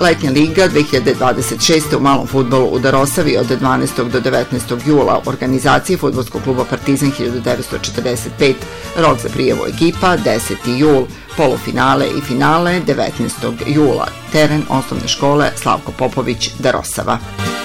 Letnja liga 2026. u malom fudbalu u Darosavi od 12. do 19. jula u organizaciji Fudbalskog kluba Partizan 1945. Rok za prijavu ekipa 10. jul. Polufinale i finale 19. jula. Teren osnovne škole Slavko Popović, Darosava.